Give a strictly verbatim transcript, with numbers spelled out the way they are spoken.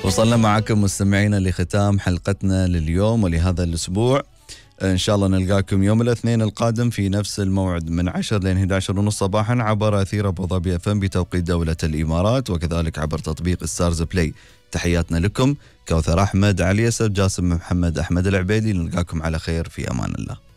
وصلنا معكم مستمعينا لختام حلقتنا لليوم ولهذا الأسبوع. إن شاء الله نلقاكم يوم الاثنين القادم في نفس الموعد من عشرة لين إحدى عشر ونص صباحا عبر أثير أبو ظبي اف ام بتوقيت دولة الإمارات، وكذلك عبر تطبيق ستارز بلاي. تحياتنا لكم كوثر أحمد، علي أسد، جاسم محمد، أحمد العبيدي. نلقاكم على خير في أمان الله.